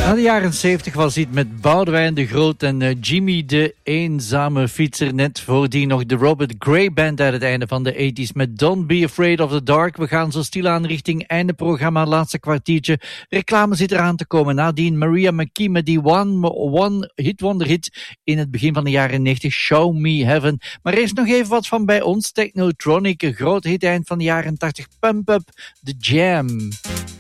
Na de jaren 70 was dit met Boudewijn de Groot en Jimmy de Eenzame Fietser. Net voordien nog de Robert Gray Band uit het einde van de 80s met Don't Be Afraid of the Dark. We gaan zo stilaan richting einde programma, laatste kwartiertje. Reclame zit eraan te komen. Nadien Maria McKee met die one hit wonder hit in het begin van de jaren 90, Show Me Heaven. Maar eerst nog even wat van bij ons, Technotronic, een groot hit eind van de jaren 80, Pump Up The Jam.